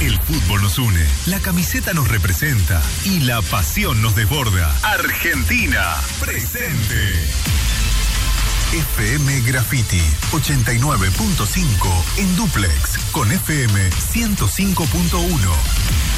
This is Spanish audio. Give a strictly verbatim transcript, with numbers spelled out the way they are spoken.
El fútbol nos une, la camiseta nos representa y la pasión nos desborda. Argentina, presente. F M Graffiti ochenta y nueve punto cinco en dúplex con F M ciento cinco punto uno.